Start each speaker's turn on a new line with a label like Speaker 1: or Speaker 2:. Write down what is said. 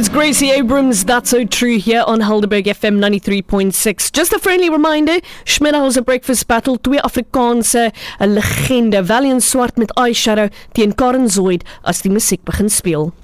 Speaker 1: Gracie Abrams, That's So True here on Helderberg FM 93.6. Just a friendly reminder, Schmidhauser Breakfast Battle, twee Afrikaanse legende, Valiant Swart met Eyeshadow teen Karen Zoid as die musiek begin speel.